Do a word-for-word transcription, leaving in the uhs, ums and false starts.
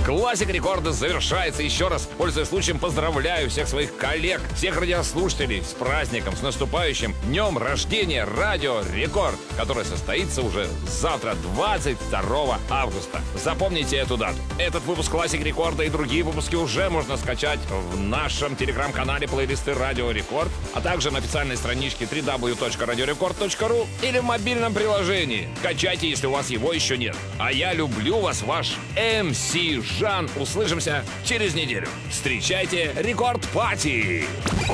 Классик рекорда завершается. Еще раз, пользуясь случаем, поздравляю всех своих коллег, всех радиослушателей с праздником, с наступающим днем рождения Радио Рекорд, который состоится уже завтра, двадцать второго августа. Запомните эту дату. Этот выпуск Классик рекорда и другие выпуски уже можно скачать в нашем телеграм-канале плейлисты Радио Рекорд, а также на официальной страничке дабл ю дабл ю дабл ю точка радио рекорд точка ру или в мобильном приложении. Качайте, если у вас его еще нет. А я люблю вас, ваш эм си Жан. Услышимся через неделю. Встречайте Рекорд Пати!